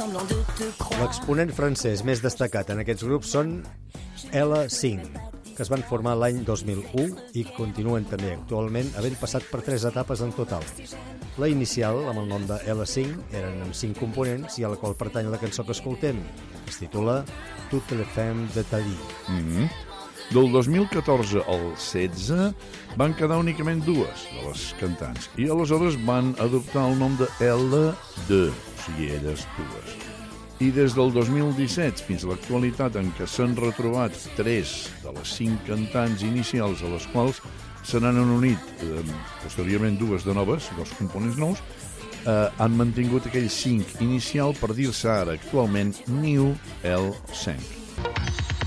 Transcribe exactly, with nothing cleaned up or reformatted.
L'exponent francès més destacat en aquests grups són L cinc, que es van formar l'any dos mil u i continuen també actualment, havent passat per tres etapes en total. La inicial, amb el nom de L cinc, eren amb cinc components i a la qual pertany la cançó que escoltem. Es titula Toutes les femmes de ta vie. Mm-hmm. Del dos mil catorze al setze van quedar únicament dues de les cantants i aleshores van adoptar el nom de L deux, o sigui, elles dues. I des del dos mil disset fins a l'actualitat, en què s'han retrobat tres de les cinc cantants inicials, a les quals se n'han unit eh, posteriorment dues de noves, dos components nous, eh, han mantingut aquell cinc inicial per dir-se ara actualment New L cinc.